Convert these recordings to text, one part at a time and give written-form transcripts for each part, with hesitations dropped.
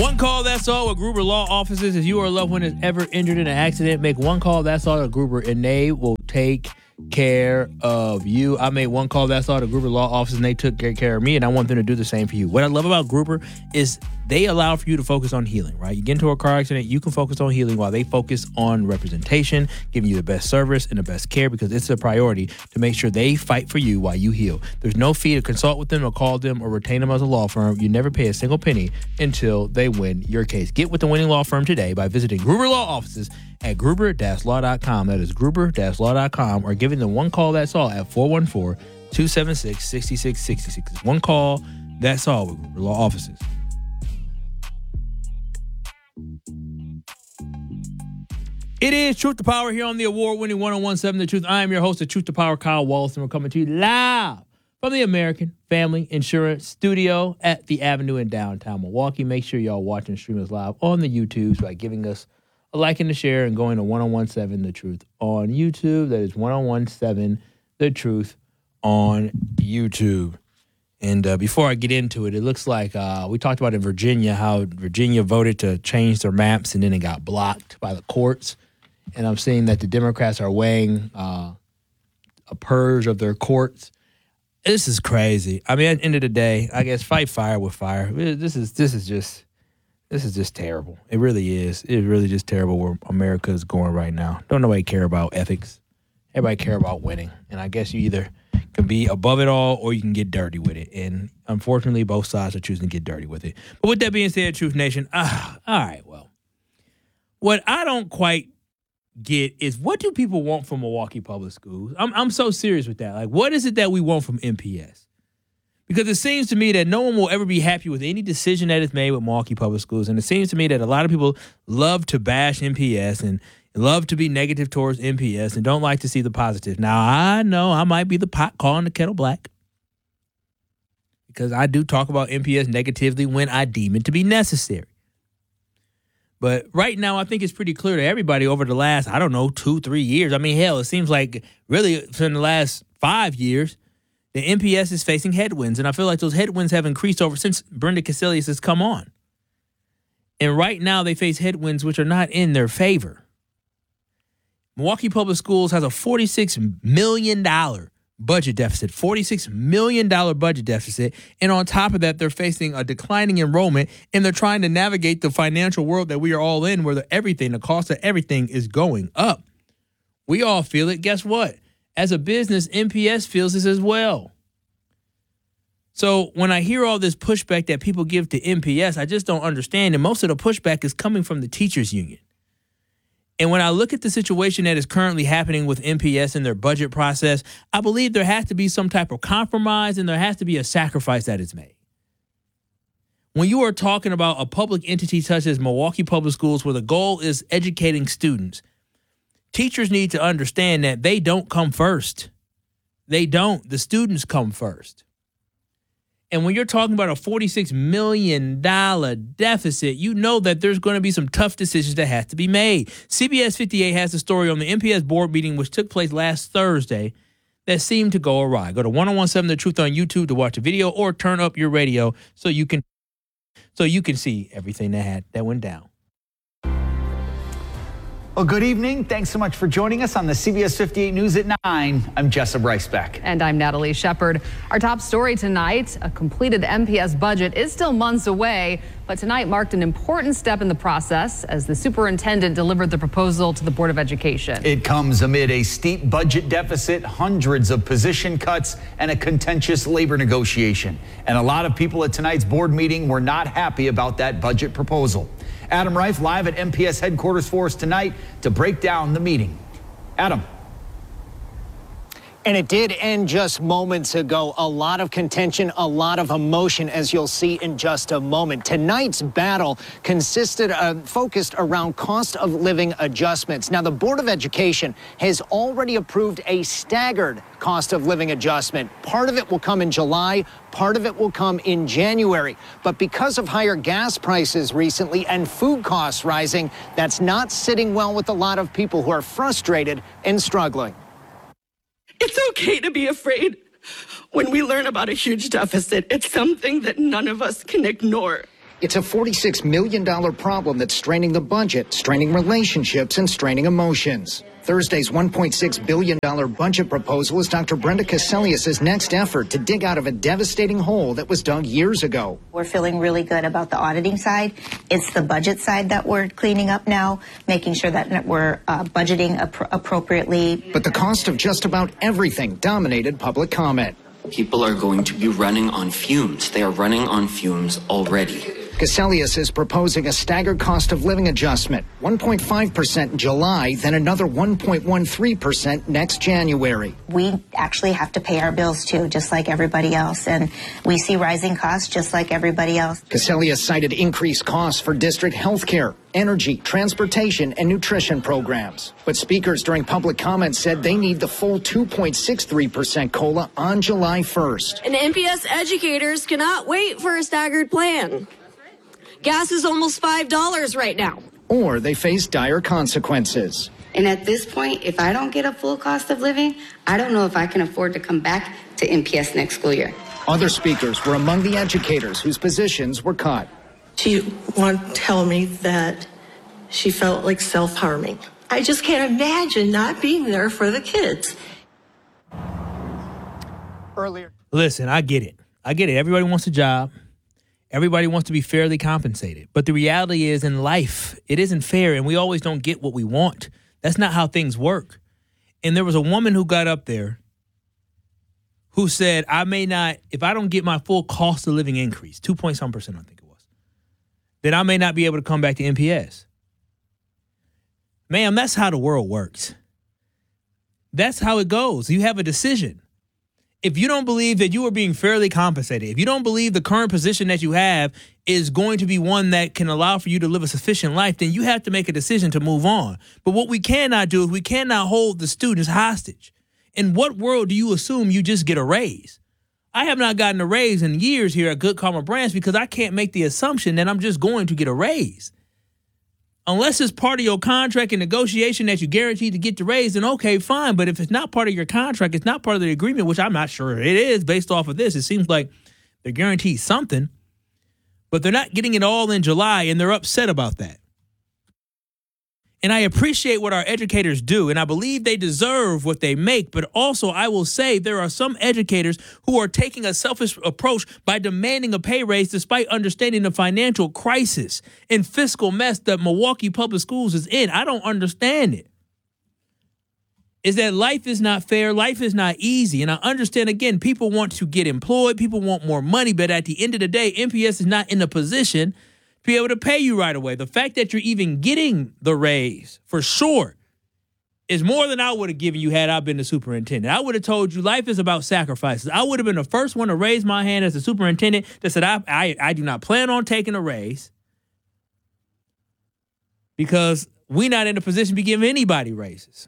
One call, that's all, with Gruber Law Offices. If you or a loved one is ever injured in an accident, make one call, that's all, to Gruber, and they will take care of you. I made one call, that's all, to Gruber Law Offices, and they took care of me, and I want them to do the same for you. What I love about Gruber is they allow for you to focus on healing, right? You get into a car accident, you can focus on healing while they focus on representation, giving you the best service and the best care, because it's a priority to make sure they fight for you while you heal. There's no fee to consult with them or call them or retain them as a law firm. You never pay a single penny until they win your case. Get with the winning law firm today by visiting Gruber Law Offices at gruber-law.com. That is gruber-law.com, or giving them one call, that's all, at 414-276-6666. One call, that's all, with Gruber Law Offices. It is Truth to Power here on the award-winning 101.7 The Truth. I am your host of Truth to Power, Kyle Wallace, and we're coming to you live from the American Family Insurance Studio at the Avenue in downtown Milwaukee. Make sure y'all watch and stream us live on the YouTube by giving us a like and a share and going to 101.7 The Truth on YouTube. That is 101.7 The Truth on YouTube. And before I get into it, it looks like we talked about in Virginia how Virginia voted to change their maps and then it got blocked by the courts. And I'm seeing that the Democrats are weighing a purge of their courts. This is crazy. I mean, at the end of the day, I guess fight fire with fire. This is just terrible. It really is. It's really just terrible where America is going right now. Don't nobody care about ethics. Everybody care about winning. And I guess you either can be above it all or you can get dirty with it. And unfortunately, both sides are choosing to get dirty with it. But with that being said, Truth Nation, all right, well, what I don't quite get is, what do people want from Milwaukee Public Schools? I'm so serious with that. Like, what is it that we want from MPS? Because it seems to me that no one will ever be happy with any decision that is made with Milwaukee Public Schools. And it seems to me that a lot of people love to bash MPS and love to be negative towards MPS and don't like to see the positive. Now, I know I might be the pot calling the kettle black, because I do talk about MPS negatively when I deem it to be necessary. But right now, I think it's pretty clear to everybody over the last, 2-3 years. I mean, hell, it seems like really from the last 5 years, the MPS is facing headwinds. And I feel like those headwinds have increased since Brenda Cassellius has come on. And right now, they face headwinds which are not in their favor. Milwaukee Public Schools has a $46 million budget deficit, $46 million budget deficit. And on top of that, they're facing a declining enrollment, and they're trying to navigate the financial world that we are all in, where the cost of everything is going up. We all feel it. Guess what? As a business, MPS feels this as well. So when I hear all this pushback that people give to MPS, I just don't understand. And most of the pushback is coming from the teachers union. And when I look at the situation that is currently happening with MPS and their budget process, I believe there has to be some type of compromise and there has to be a sacrifice that is made. When you are talking about a public entity such as Milwaukee Public Schools, where the goal is educating students, teachers need to understand that they don't come first. They don't. The students come first. And when you're talking about a $46 million deficit, you know that there's going to be some tough decisions that have to be made. CBS 58 has a story on the MPS board meeting, which took place last Thursday, that seemed to go awry. Go to 101.7 The Truth on YouTube to watch a video, or turn up your radio so you can see everything that went down. Well, good evening. Thanks so much for joining us on the CBS 58 News at 9. I'm Jessa Brycebeck. And I'm Natalie Shepard. Our top story tonight, a completed MPS budget is still months away, but tonight marked an important step in the process as the superintendent delivered the proposal to the Board of Education. It comes amid a steep budget deficit, hundreds of position cuts, and a contentious labor negotiation. And a lot of people at tonight's board meeting were not happy about that budget proposal. Adam Reif live at MPS headquarters for us tonight to break down the meeting. Adam. And it did end just moments ago. A lot of contention, a lot of emotion, as you'll see in just a moment. Tonight's battle focused around cost of living adjustments. Now, the Board of Education has already approved a staggered cost of living adjustment. Part of it will come in July, part of it will come in January. But because of higher gas prices recently and food costs rising, that's not sitting well with a lot of people who are frustrated and struggling. It's okay to be afraid when we learn about a huge deficit. It's something that none of us can ignore. It's a $46 million problem that's straining the budget, straining relationships, and straining emotions. Thursday's $1.6 billion budget proposal is Dr. Brenda Cassellius' next effort to dig out of a devastating hole that was dug years ago. We're feeling really good about the auditing side. It's the budget side that we're cleaning up now, making sure that we're budgeting appropriately. But the cost of just about everything dominated public comment. People are going to be running on fumes. They are running on fumes already. Cassellius is proposing a staggered cost of living adjustment, 1.5% in July, then another 1.13% next January. We actually have to pay our bills too, just like everybody else, and we see rising costs just like everybody else. Cassellius cited increased costs for district health care, energy, transportation, and nutrition programs. But speakers during public comments said they need the full 2.63% COLA on July 1st. And MPS educators cannot wait for a staggered plan. Gas is almost $5 right now. Or they face dire consequences. And at this point, if I don't get a full cost of living, I don't know if I can afford to come back to MPS next school year. Other speakers were among the educators whose positions were cut. She wanted to tell me that she felt like self-harming. I just can't imagine not being there for the kids. Earlier. Listen, I get it. Everybody wants a job. Everybody wants to be fairly compensated. But the reality is in life, it isn't fair, and we always don't get what we want. That's not how things work. And there was a woman who got up there who said, I may not, if I don't get my full cost of living increase, 2.some%, I think it was, then I may not be able to come back to MPS. Ma'am, that's how the world works. That's how it goes. You have a decision. If you don't believe that you are being fairly compensated, if you don't believe the current position that you have is going to be one that can allow for you to live a sufficient life, then you have to make a decision to move on. But what we cannot do is we cannot hold the students hostage. In what world do you assume you just get a raise? I have not gotten a raise in years here at Good Karma Branch because I can't make the assumption that I'm just going to get a raise. Unless it's part of your contract and negotiation that you guaranteed to get the raise, then okay, fine. But if it's not part of your contract, it's not part of the agreement, which I'm not sure it is based off of this. It seems like they're guaranteed something, but they're not getting it all in July, and they're upset about that. And I appreciate what our educators do, and I believe they deserve what they make. But also, I will say there are some educators who are taking a selfish approach by demanding a pay raise despite understanding the financial crisis and fiscal mess that Milwaukee Public Schools is in. I don't understand it. Is that life is not fair, life is not easy. And I understand, again, people want to get employed, people want more money, but at the end of the day, MPS is not in a position to be able to pay you right away. The fact that you're even getting the raise, for sure, is more than I would have given you had I been the superintendent. I would have told you life is about sacrifices. I would have been the first one to raise my hand as the superintendent that said, I do not plan on taking a raise because we're not in a position to be giving anybody raises.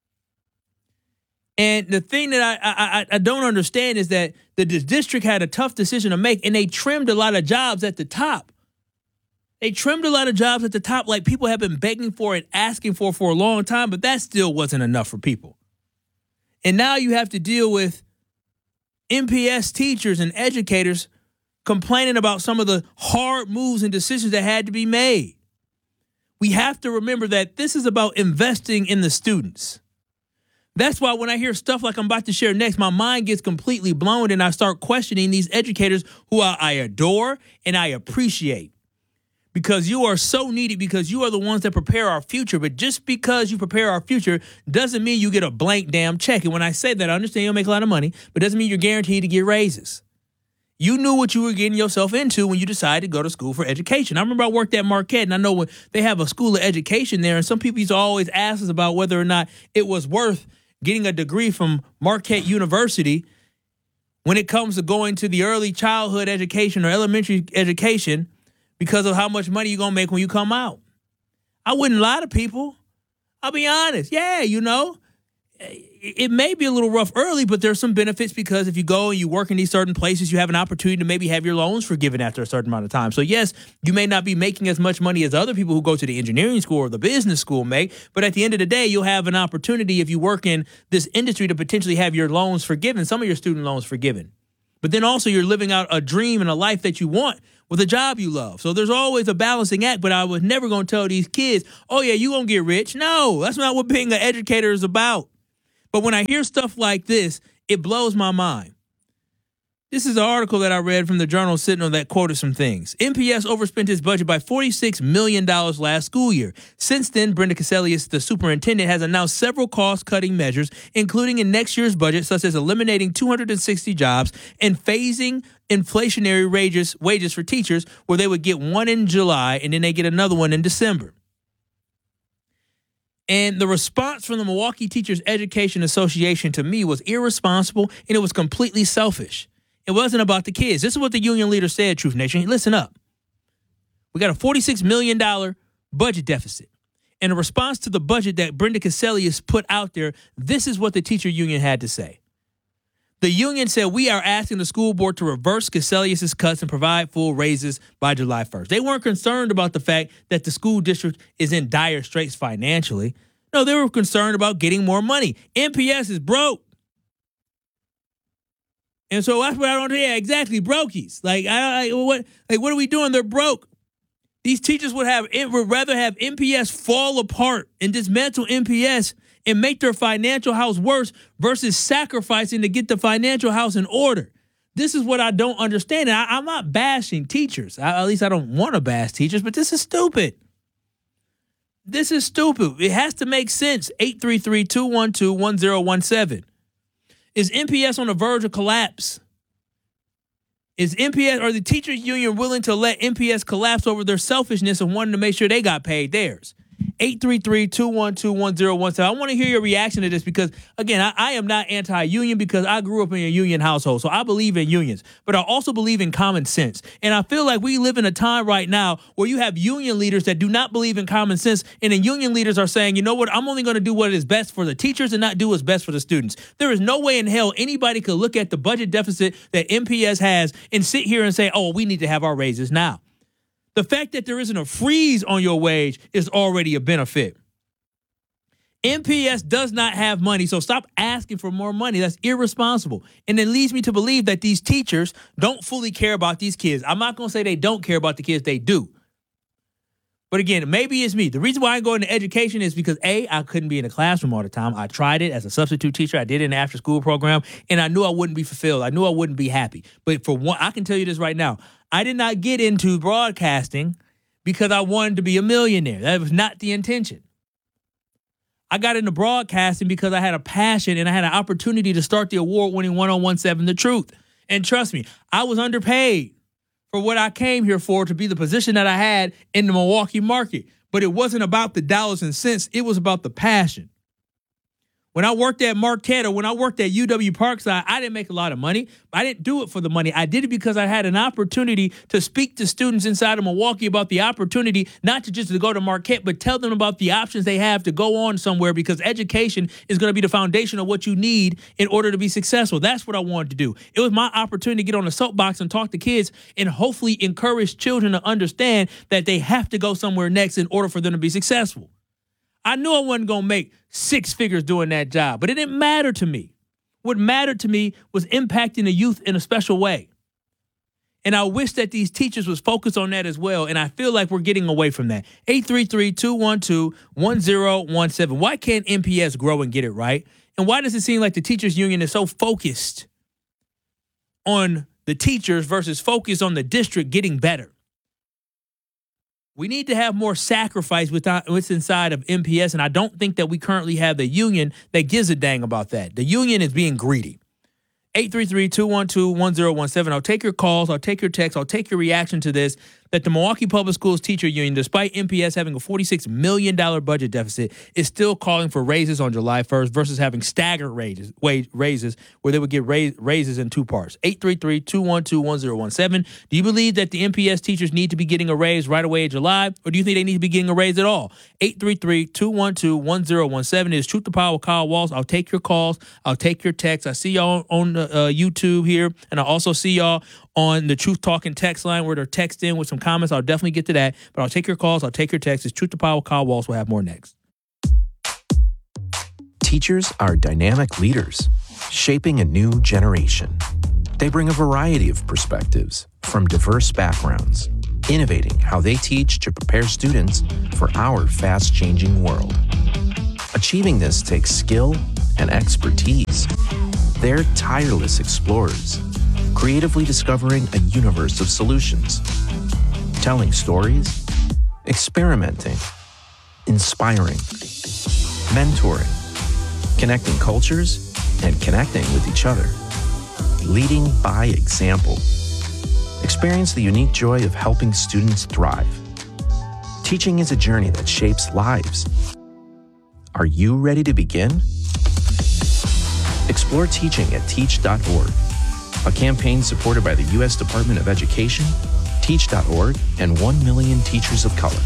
And the thing that I don't understand is that the district had a tough decision to make, and they trimmed a lot of jobs at the top. They trimmed a lot of jobs at the top like people have been begging for and asking for a long time, but that still wasn't enough for people. And now you have to deal with MPS teachers and educators complaining about some of the hard moves and decisions that had to be made. We have to remember that this is about investing in the students. That's why when I hear stuff like I'm about to share next, my mind gets completely blown and I start questioning these educators who I adore and I appreciate. Because you are so needed, because you are the ones that prepare our future. But just because you prepare our future doesn't mean you get a blank damn check. And when I say that, I understand you'll make a lot of money, but it doesn't mean you're guaranteed to get raises. You knew what you were getting yourself into when you decided to go to school for education. I remember I worked at Marquette, and I know when they have a school of education there, and some people used to always ask us about whether or not it was worth getting a degree from Marquette University when it comes to going to the early childhood education or elementary education, because of how much money you're going to make when you come out. I wouldn't lie to people. I'll be honest. Yeah, you know, it may be a little rough early, but there's some benefits because if you go and you work in these certain places, you have an opportunity to maybe have your loans forgiven after a certain amount of time. So, yes, you may not be making as much money as other people who go to the engineering school or the business school make, but at the end of the day, you'll have an opportunity if you work in this industry to potentially have your loans forgiven, some of your student loans forgiven. But then also you're living out a dream and a life that you want with a job you love. So there's always a balancing act, but I was never going to tell these kids, oh, yeah, you're going to get rich. No, that's not what being an educator is about. But when I hear stuff like this, it blows my mind. This is an article that I read from the Journal Sentinel that quoted some things. MPS overspent its budget by $46 million last school year. Since then, Brenda Cassellius, the superintendent, has announced several cost-cutting measures, including in next year's budget, such as eliminating 260 jobs and phasing inflationary wages for teachers, where they would get one in July and then they get another one in December. And the response from the Milwaukee Teachers Education Association to me was irresponsible, and it was completely selfish. It wasn't about the kids. This is what the union leader said, Truth Nation. Listen up. We got a $46 million budget deficit. In response to the budget that Brenda Cassellius put out there, this is what the teacher union had to say. The union said, we are asking the school board to reverse Cassellius' cuts and provide full raises by July 1st. They weren't concerned about the fact that the school district is in dire straits financially. No, they were concerned about getting more money. MPS is broke. And so that's what I don't hear. Yeah, exactly, brokies. What are we doing? They're broke. These teachers would rather have MPS fall apart and dismantle MPS and make their financial house worse versus sacrificing to get the financial house in order. This is what I don't understand. And I'm not bashing teachers. At least I don't want to bash teachers, but this is stupid. This is stupid. It has to make sense. 833-212-1017. Is MPS on the verge of collapse? Is MPS or the teachers union willing to let MPS collapse over their selfishness and wanting to make sure they got paid theirs? 833-212-1017. I want to hear your reaction to this because, again, I am not anti-union because I grew up in a union household, so I believe in unions. But I also believe in common sense. And I feel like we live in a time right now where you have union leaders that do not believe in common sense, and then union leaders are saying, you know what, I'm only going to do what is best for the teachers and not do what's best for the students. There is no way in hell anybody could look at the budget deficit that MPS has and sit here and say, oh, we need to have our raises now. The fact that there isn't a freeze on your wage is already a benefit. MPS does not have money, so stop asking for more money. That's irresponsible. And it leads me to believe that these teachers don't fully care about these kids. I'm not going to say they don't care about the kids. They do. But again, maybe it's me. The reason why I go into education is because, A, I couldn't be in a classroom all the time. I tried it as a substitute teacher. I did it in an after-school program, and I knew I wouldn't be fulfilled. I knew I wouldn't be happy. But for one, I can tell you this right now. I did not get into broadcasting because I wanted to be a millionaire. That was not the intention. I got into broadcasting because I had a passion and I had an opportunity to start the award-winning 1017 The Truth. And trust me, I was underpaid for what I came here for, to be the position that I had in the Milwaukee market. But it wasn't about the dollars and cents. It was about the passion. When I worked at Marquette or when I worked at UW Parkside, I didn't make a lot of money. I didn't do it for the money. I did it because I had an opportunity to speak to students inside of Milwaukee about the opportunity, not to just to go to Marquette, but tell them about the options they have to go on somewhere, because education is going to be the foundation of what you need in order to be successful. That's what I wanted to do. It was my opportunity to get on a soapbox and talk to kids and hopefully encourage children to understand that they have to go somewhere next in order for them to be successful. I knew I wasn't going to make six figures doing that job, but it didn't matter to me. What mattered to me was impacting the youth in a special way. And I wish that these teachers was focused on that as well, and I feel like we're getting away from that. 833-212-1017. Why can't MPS grow and get it right? And why does it seem like the teachers union is so focused on the teachers versus focused on the district getting better? We need to have more sacrifice with what's inside of MPS, and I don't think that we currently have the union that gives a dang about that. The union is being greedy. 833-212-1017. I'll take your calls. I'll take your texts. I'll take your reaction to this, that the Milwaukee Public Schools Teacher Union, despite MPS having a $46 million budget deficit, is still calling for raises on July 1st versus having staggered raises where they would get raises in two parts. 833-212-1017. Do you believe that the MPS teachers need to be getting a raise right away in July, or do you think they need to be getting a raise at all? 833-212-1017 is Truth to Power with Kyle Walsh. I'll take your calls. I'll take your texts. I see y'all on YouTube here, and I also see y'all on the Truth Talking text line where they're texting with some comments. I'll definitely get to that, but I'll take your calls. I'll take your texts. It's Truth to Power with Kyle Walsh. We'll have more next. Teachers are dynamic leaders, shaping a new generation. They bring a variety of perspectives from diverse backgrounds, innovating how they teach to prepare students for our fast-changing world. Achieving this takes skill and expertise. They're tireless explorers, creatively discovering a universe of solutions, telling stories, experimenting, inspiring, mentoring, connecting cultures, and connecting with each other. Leading by example. Experience the unique joy of helping students thrive. Teaching is a journey that shapes lives. Are you ready to begin? Explore teaching at teach.org, a campaign supported by the U.S. Department of Education, Teach.org, and 1 million teachers of color.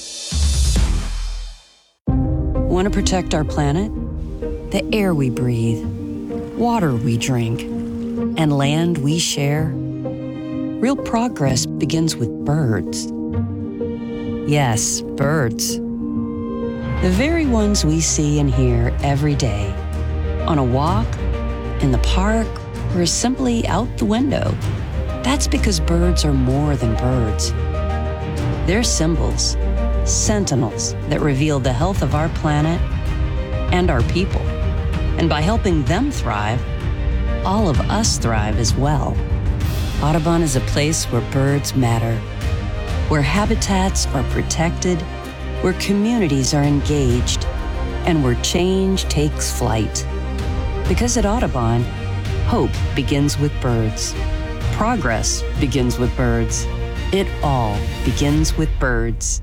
Want to protect our planet? The air we breathe, water we drink, and land we share? Real progress begins with birds. Yes, birds. The very ones we see and hear every day. On a walk, in the park, or simply out the window. That's because birds are more than birds. They're symbols, sentinels that reveal the health of our planet and our people. And by helping them thrive, all of us thrive as well. Audubon is a place where birds matter, where habitats are protected, where communities are engaged, and where change takes flight. Because at Audubon, hope begins with birds. Progress begins with birds. It all begins with birds.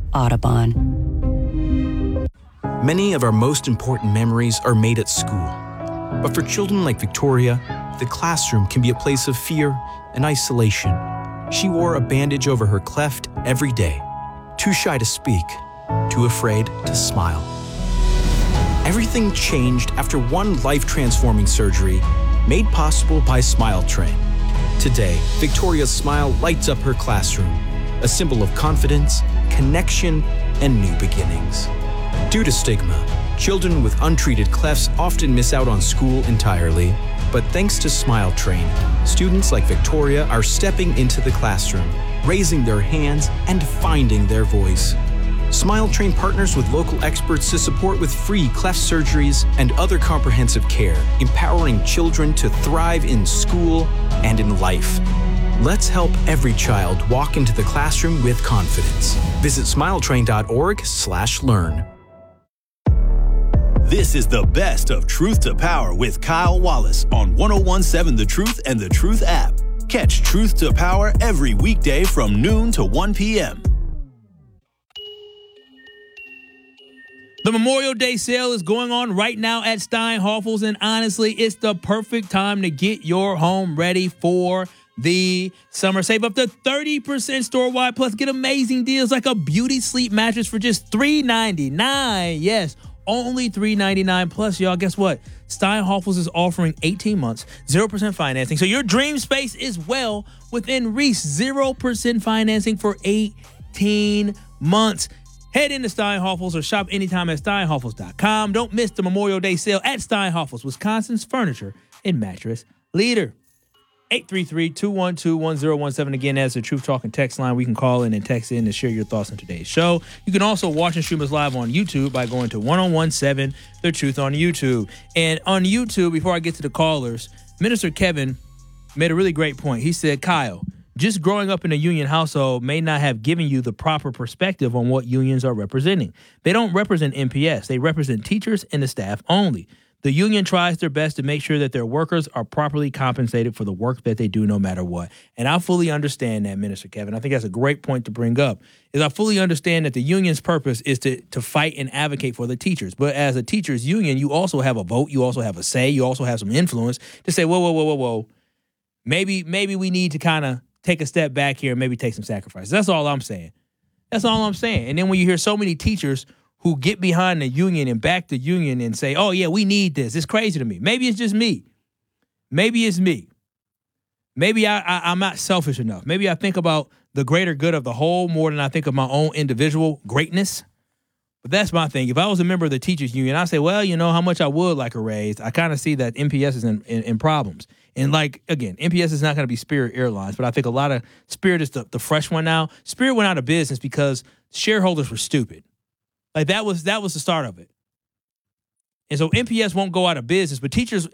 Audubon. Many of our most important memories are made at school. But for children like Victoria, the classroom can be a place of fear and isolation. She wore a bandage over her cleft every day, too shy to speak, too afraid to smile. Everything changed after one life-transforming surgery made possible by Smile Train. Today, Victoria's smile lights up her classroom, a symbol of confidence, connection, and new beginnings. Due to stigma, children with untreated clefts often miss out on school entirely. But thanks to Smile Train, students like Victoria are stepping into the classroom, raising their hands, and finding their voice. Smile Train partners with local experts to support with free cleft surgeries and other comprehensive care, empowering children to thrive in school and in life. Let's help every child walk into the classroom with confidence. Visit smiletrain.org/learn. This is the best of Truth to Power with Kyle Wallace on 101.7 The Truth and The Truth app. Catch Truth to Power every weekday from noon to 1 p.m. The Memorial Day sale is going on right now at Steinhoffels, and honestly, it's the perfect time to get your home ready for the summer. Save up to 30% store-wide, plus get amazing deals like a beauty sleep mattress for just $399. Yes, only $399. Plus, y'all, guess what? Steinhoffels is offering 18 months, 0% financing. So your dream space is well within reach. 0% financing for 18 months. Head into Steinhoffels or shop anytime at steinhoffels.com. Don't miss the Memorial Day sale at Steinhoffels, Wisconsin's furniture and mattress leader. 833-212-1017. Again, that's the Truth Talking text line. We can call in and text in to share your thoughts on today's show. You can also watch and stream us live on YouTube by going to 1017 The Truth on YouTube. And on YouTube, before I get to the callers, Minister Kevin made a really great point. He said, Kyle, just growing up in a union household may not have given you the proper perspective on what unions are representing. They don't represent MPS. They represent teachers and the staff only. The union tries their best to make sure that their workers are properly compensated for the work that they do no matter what. And I fully understand that, Minister Kevin. I think that's a great point to bring up, is I fully understand that the union's purpose is to fight and advocate for the teachers. But as a teachers union, you also have a vote. You also have a say. You also have some influence to say, whoa. Maybe we need to kind of take a step back here and maybe take some sacrifices. That's all I'm saying. And then when you hear so many teachers who get behind the union and back the union and say, oh, yeah, we need this, it's crazy to me. Maybe it's just me. Maybe it's me. Maybe I'm not selfish enough. Maybe I think about the greater good of the whole more than I think of my own individual greatness. But that's my thing. If I was a member of the teachers union, I'd say, well, you know, how much I would like a raise. I kind of see that MPS is in problems. And like, again, MPS is not going to be Spirit Airlines, but I think a lot of Spirit is the fresh one now. Spirit went out of business because shareholders were stupid. Like that was the start of it. And so MPS won't go out of business, but teachers